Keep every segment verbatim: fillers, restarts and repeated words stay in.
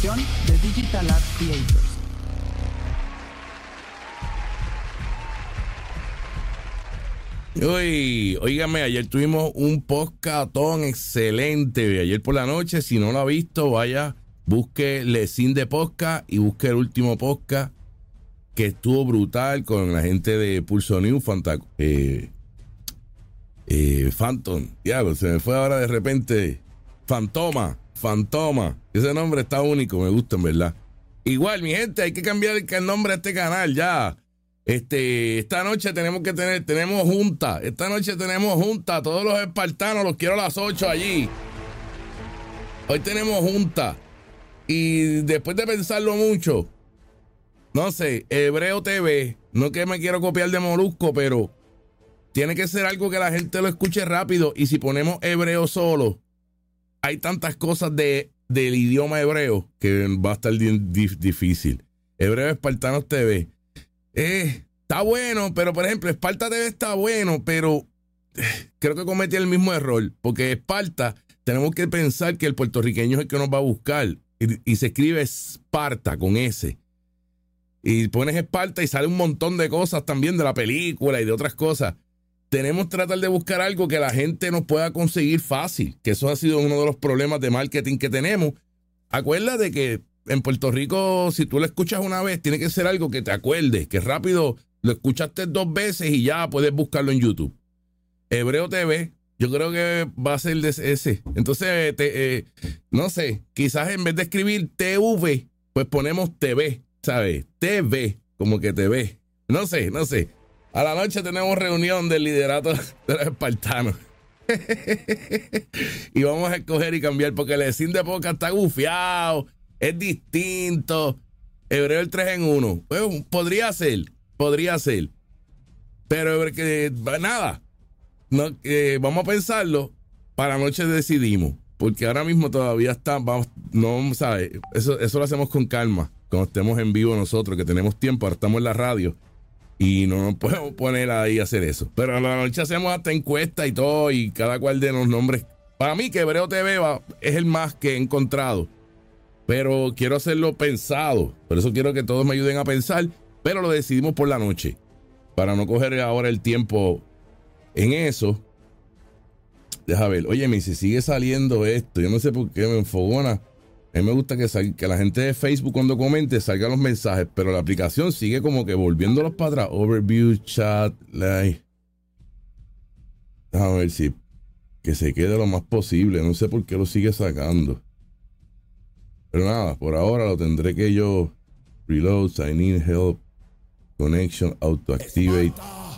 de Digital Art Creators. Uy, óigame, ayer tuvimos un podcastón excelente. Ayer por la noche, si no lo ha visto, vaya, busque Lecin de Podcast y busque el último podcast que estuvo brutal con la gente de Pulso News, Fanta, eh, eh, Phantom. Diablo, se me fue ahora de repente. Fantoma, Fantoma. Ese nombre está único, me gusta en verdad. Igual, mi gente, hay que cambiar el nombre a este canal ya. Este, esta noche tenemos que tener, tenemos junta. Esta noche tenemos junta. Todos los espartanos los quiero a las ocho allí. Hoy tenemos junta. Y después de pensarlo mucho, no sé, Hebreo T V, no que me quiero copiar de Molusco, pero tiene que ser algo que la gente lo escuche rápido. Y si ponemos hebreo solo, hay tantas cosas de, del idioma hebreo que va a estar di, di, difícil. Hebreo Espartanos T V. Eh, está bueno, pero por ejemplo, Esparta T V está bueno, pero eh, creo que cometí el mismo error. Porque Esparta, tenemos que pensar que el puertorriqueño es el que nos va a buscar. Y, y se escribe Esparta con S. Y pones Esparta y sale un montón de cosas también de la película y de otras cosas. Tenemos que tratar de buscar algo que la gente nos pueda conseguir fácil, que eso ha sido uno de los problemas de marketing que tenemos. Acuérdate que en Puerto Rico, si tú lo escuchas una vez, tiene que ser algo que te acuerdes, que rápido lo escuchaste dos veces y ya puedes buscarlo en YouTube. Hebreo T V, yo creo que va a ser de ese. Entonces, te, eh, no sé, quizás en vez de escribir T V, pues ponemos T V, ¿sabes? T V, como que T V. No sé, no sé. A la noche tenemos reunión del liderato de los espartanos. Y vamos a escoger y cambiar, porque el Lecin de Podcast está gufiado, es distinto. Hebreo el tres en uno. Bueno, podría ser, podría ser. Pero eh, nada, no, eh, vamos a pensarlo. Para la noche decidimos, porque ahora mismo todavía está, vamos, no, ¿sabes? Eso, eso lo hacemos con calma, cuando estemos en vivo nosotros, que tenemos tiempo, ahora estamos en la radio. Y no nos podemos poner ahí a hacer eso. Pero a la noche hacemos hasta encuesta y todo, y cada cual de los nombres. Para mí, que Hebreo T V va, es el más que he encontrado. Pero quiero hacerlo pensado. Por eso quiero que todos me ayuden a pensar. Pero lo decidimos por la noche, para no coger ahora el tiempo en eso. Deja ver. Oye, me si sigue saliendo esto. Yo no sé por qué me enfogona. A mí me gusta que, sal, que la gente de Facebook cuando comente salgan los mensajes, pero la aplicación sigue como que volviéndolos para atrás. Overview, chat, like. Déjame ver si que se quede lo más posible. No sé por qué lo sigue sacando. Pero nada, por ahora lo tendré que yo reload, sign in, help, connection, auto activate.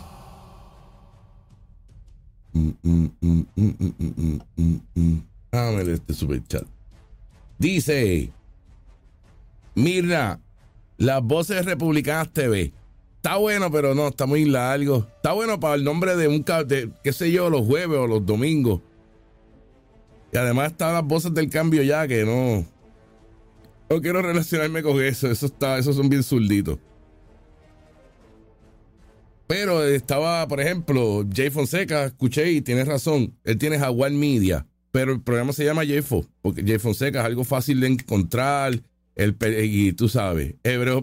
Mm, mm, mm, mm, mm, mm, mm, mm. Déjame ver este super chat. Dice Mirna, las voces republicanas T V. Está bueno, pero no, está muy largo. Está bueno para el nombre de un, de, qué sé yo, los jueves o los domingos. Y además están las voces del cambio ya, que no, no quiero relacionarme con eso. Eso está, esos son bien zurditos. Pero estaba, por ejemplo, Jay Fonseca, escuché y tienes razón. Él tiene Jaguar Media. Pero el programa se llama J F O, porque J Fonseca es algo fácil de encontrar, el, y tú sabes, Hebreo